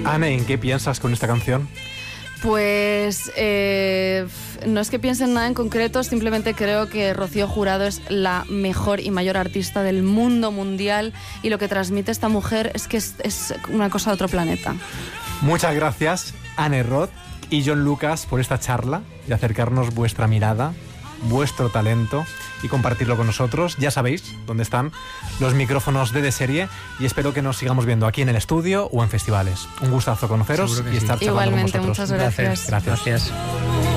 Anne, ¿en qué piensas con esta canción? Pues no es que piense en nada en concreto, simplemente creo que Rocío Jurado es la mejor y mayor artista del mundo mundial, y lo que transmite esta mujer es que es una cosa de otro planeta. Muchas gracias, Anne Roth y John Lucas, por esta charla y acercarnos vuestra mirada, vuestro talento y compartirlo con nosotros. Ya sabéis dónde están los micrófonos de Serie, y espero que nos sigamos viendo aquí en el estudio o en festivales. Un gustazo conoceros y estar charlando con Igualmente, vosotros. muchas gracias. Gracias.